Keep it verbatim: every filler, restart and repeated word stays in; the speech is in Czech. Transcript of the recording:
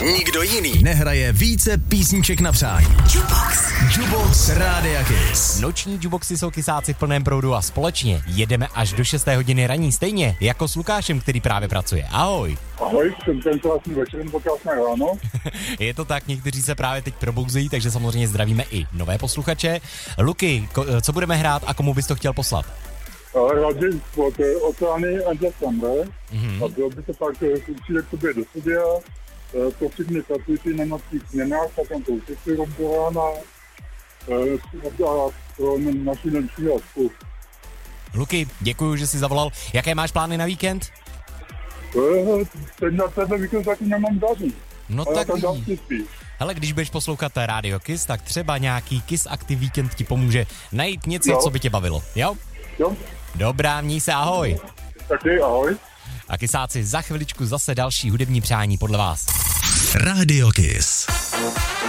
Nikdo jiný nehraje více písniček na přání. Jukebox. Jukebox Rádia Kiss. Noční jukeboxy jsou kysáci v plném proudu a společně jedeme až do šesté hodiny raní, stejně jako s Lukášem, který právě pracuje. Ahoj. Ahoj, jsem ten krásný večer nebo krásné ráno. Je to tak, někteří se právě teď probouzejí, takže samozřejmě zdravíme i nové posluchače. Luky, ko- co budeme hrát a komu bys to chtěl poslat? Rádi od Oceány Angel Summer. Mm-hmm. A bylo by to tak, přijde k tobě do studia, prosím mě pracujte na nočních směnách, tak tam to učitě rozborána a pro naši noční hostu. Luky, děkuju, že jsi zavolal. Jaké máš plány na víkend? Teď na tenhle víkend taky nemám žádný. No tak hele, když budeš poslouchat Radio Kiss, tak třeba nějaký Kiss Active Weekend ti pomůže najít něco, jo. co by tě bavilo, jo? Jo. Dobrá, měj se, ahoj. Taky, ahoj. A kysáci, za chviličku zase další hudební přání podle vás. Radio Kiss.